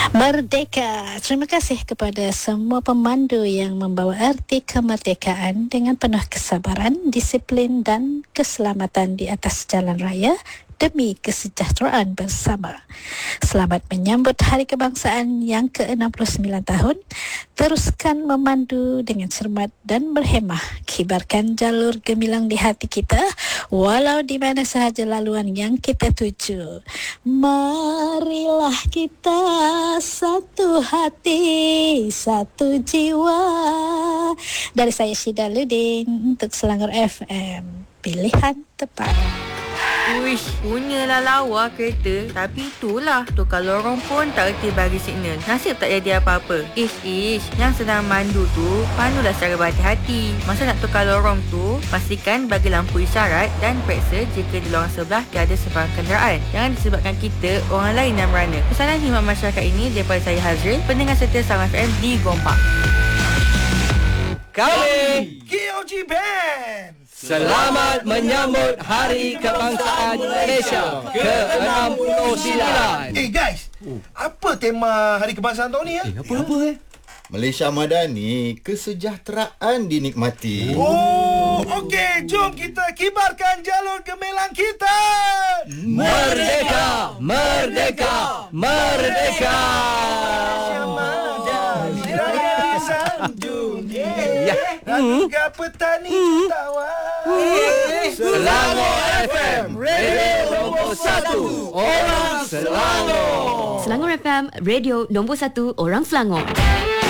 Merdeka. Terima kasih kepada semua pemandu yang membawa erti kemerdekaan dengan penuh kesabaran, disiplin dan keselamatan di atas jalan raya demi kesejahteraan bersama. Selamat menyambut Hari Kebangsaan yang ke-69 tahun. Teruskan memandu dengan cermat dan berhemah. Kibarkan jalur gemilang di hati kita walau di mana sahaja laluan yang kita tuju. Marilah kita satu hati, satu jiwa. Dari saya Syida Ludin untuk Selangor FM. Pilihan tepat. Uish, punyalah lawa kereta. Tapi itulah, tukar lorong pun tak reti bagi signal. Nasib tak jadi apa-apa. Ish, yang sedang mandu tu, pandulah secara berhati-hati. Masa nak tukar lorong tu, pastikan bagi lampu isyarat dan periksa jika di lorong sebelah tiada sebarang kenderaan. Jangan disebabkan kita, orang lain yang merana. Pesanan khidmat masyarakat ini daripada saya Hazril, pendengar setia Selangor FM di Gombak. Kami KOG Band selamat menyambut Hari Kebangsaan Malaysia ke-69. guys, apa tema Hari Kebangsaan tahun ni ya? Apa? Malaysia Madani, kesejahteraan dinikmati. Oh, okey, jom kita kibarkan jalur gemilang kita. Merdeka! Merdeka! Merdeka! Raya sanjung Raga petani jutawan. Selangor FM, radio nombor 1, orang Selangor. Selangor FM, radio nombor 1 orang Selangor.